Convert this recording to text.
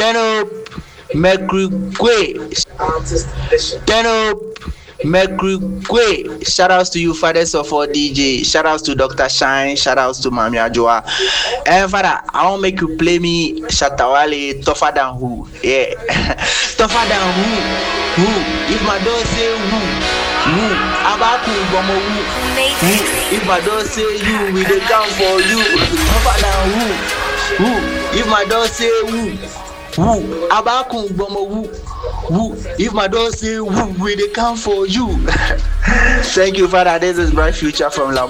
Turn up, Mercury Quay. Turn up, Mercury Quay. Shout outs to you, fathers of all DJ. Shout outs to Dr. Shine. Shout outs to Mami Ajua. And father, I won't make you play me Shatawale tougher than who? Yeah, tougher than who? Who? If my dog say who? Abaku Bomo who? If my dog say you, we dey come for you. Tougher than who? If my dog say who? Abaku Bomo who? If my dog say who, we dey come for you. Thank you, Father. This is Bright Future from Lam.